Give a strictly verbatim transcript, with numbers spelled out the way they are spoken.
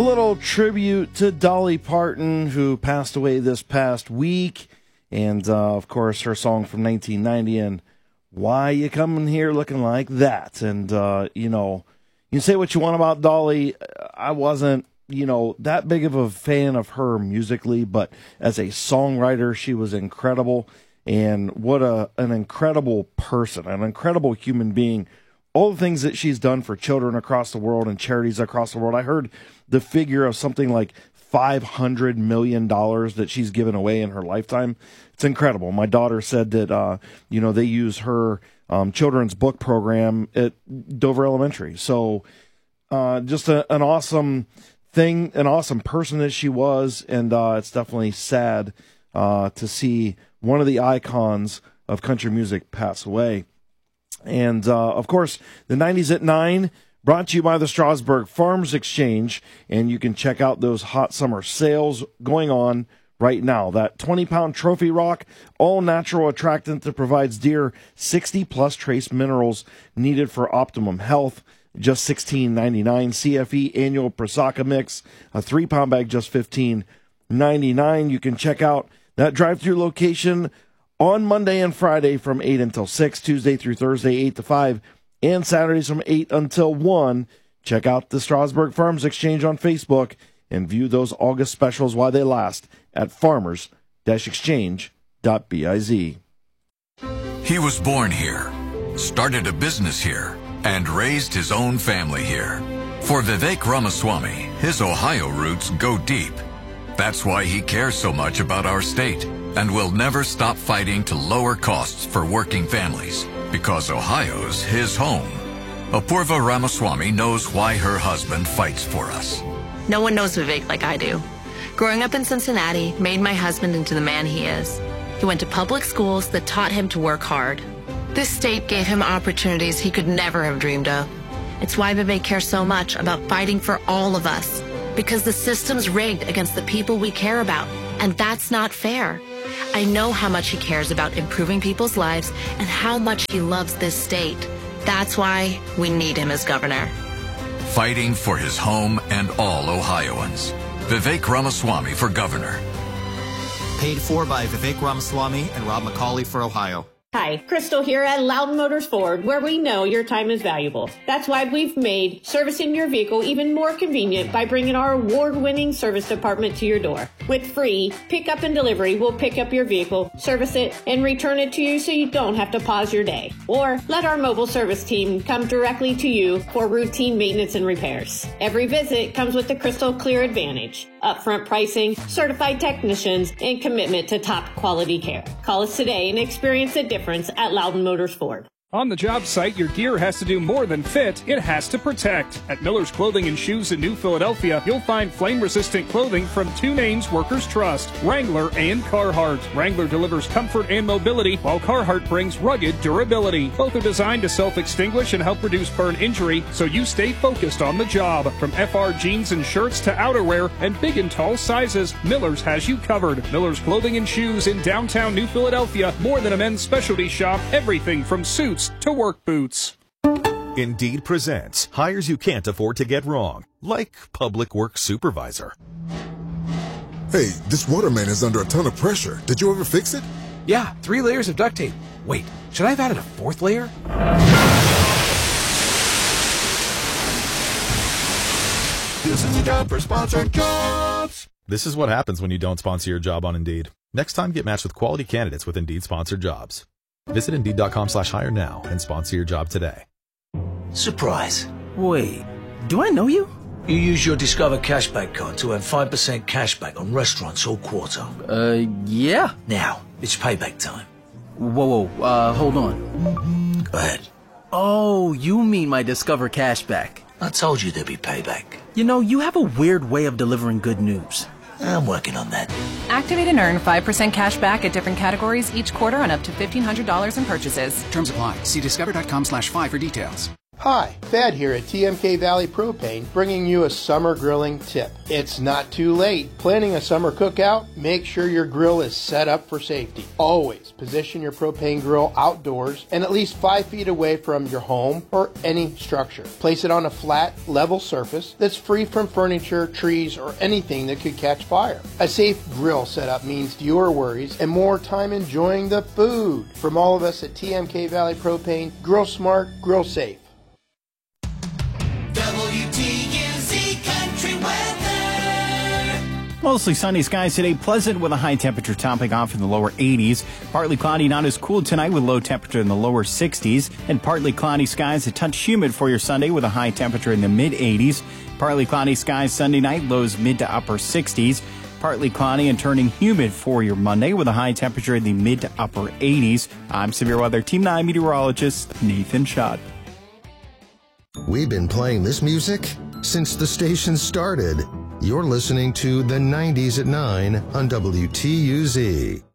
A little tribute to Dolly Parton, who passed away this past week. And, uh, of course, her song from nineteen ninety, and Why You Coming Here Looking Like That? And, uh, you know, you can say what you want about Dolly. I wasn't, you know, that big of a fan of her musically, but as a songwriter, she was incredible. And what a an incredible person, an incredible human being. All the things that she's done for children across the world and charities across the world. I heard the figure of something like five hundred million dollars that she's given away in her lifetime. It's incredible. My daughter said that, uh, you know, they use her um, children's book program at Dover Elementary. So uh, just a, an awesome thing, an awesome person that she was. And uh, it's definitely sad uh, to see one of the icons of country music pass away. And, uh, of course, the nineties at nine, brought to you by the Strasburg Farms Exchange. And you can check out those hot summer sales going on right now. That twenty-pound Trophy Rock, all-natural attractant that provides deer sixty-plus trace minerals needed for optimum health, just sixteen ninety-nine. C F E Annual Prosecco Mix, a three-pound bag, just fifteen ninety-nine. You can check out that drive-thru location on Monday and Friday from eight until six, Tuesday through Thursday, eight to five, and Saturdays from eight until one. Check out the Strasburg Farms Exchange on Facebook and view those August specials while they last at farmers exchange dot biz. He was born here, started a business here, and raised his own family here. For Vivek Ramaswamy, his Ohio roots go deep. That's why he cares so much about our state and will never stop fighting to lower costs for working families, because Ohio's his home. Apurva Ramaswamy knows why her husband fights for us. No one knows Vivek like I do. Growing up in Cincinnati made my husband into the man he is. He went to public schools that taught him to work hard. This state gave him opportunities he could never have dreamed of. It's why Vivek cares so much about fighting for all of us, because the system's rigged against the people we care about, and that's not fair. I know how much he cares about improving people's lives and how much he loves this state. That's why we need him as governor. Fighting for his home and all Ohioans. Vivek Ramaswamy for governor. Paid for by Vivek Ramaswamy and Rob McCauley for Ohio. Hi, Crystal here at Loudon Motors Ford, where we know your time is valuable. That's why we've made servicing your vehicle even more convenient by bringing our award-winning service department to your door. With free pickup and delivery, we'll pick up your vehicle, service it, and return it to you so you don't have to pause your day. Or let our mobile service team come directly to you for routine maintenance and repairs. Every visit comes with the Crystal Clear Advantage, upfront pricing, certified technicians, and commitment to top quality care. Call us today and experience the difference at Loudon Motors Ford. On the job site, your gear has to do more than fit, it has to protect. At Miller's Clothing and Shoes in New Philadelphia, you'll find flame-resistant clothing from two names workers trust, Wrangler and Carhartt. Wrangler delivers comfort and mobility, while Carhartt brings rugged durability. Both are designed to self-extinguish and help reduce burn injury, so you stay focused on the job. From F R jeans and shirts to outerwear and big and tall sizes, Miller's has you covered. Miller's Clothing and Shoes in downtown New Philadelphia, more than a men's specialty shop, everything from suits to work boots. Indeed presents hires you can't afford to get wrong, like public works supervisor. Hey, this waterman is under a ton of pressure. Did you ever fix it? Yeah, three layers of duct tape. Wait, should I have added a fourth layer? This is the job for sponsored jobs. This is what happens when you don't sponsor your job on Indeed. Next time, get matched with quality candidates with Indeed sponsored jobs. Visit Indeed.com slash hire now and sponsor your job today. Surprise. Wait, do I know you? You use your Discover Cashback card to earn five percent cashback on restaurants all quarter. Uh, yeah. Now, it's payback time. Whoa, whoa, uh, hold on. Go ahead. Oh, you mean my Discover Cashback. I told you there'd be payback. You know, you have a weird way of delivering good news. I'm working on that. Activate and earn five percent cash back at different categories each quarter on up to fifteen hundred dollars in purchases. Terms apply. See discover.com slash five for details. Hi, Thad here at T M K Valley Propane, bringing you a summer grilling tip. It's not too late. Planning a summer cookout? Make sure your grill is set up for safety. Always position your propane grill outdoors and at least five feet away from your home or any structure. Place it on a flat, level surface that's free from furniture, trees, or anything that could catch fire. A safe grill setup means fewer worries and more time enjoying the food. From all of us at T M K Valley Propane, grill smart, grill safe. W T U Z Country Weather. Mostly sunny skies today, pleasant with a high temperature topping off in the lower eighties. Partly cloudy, not as cool tonight with low temperature in the lower sixties. And partly cloudy skies, a touch humid for your Sunday with a high temperature in the mid eighties. Partly cloudy skies Sunday night, lows mid to upper sixties. Partly cloudy and turning humid for your Monday with a high temperature in the mid to upper eighties. I'm Severe Weather Team nine meteorologist Nathan Schott. We've been playing this music since the station started. You're listening to the nineties at nine on W T U Z.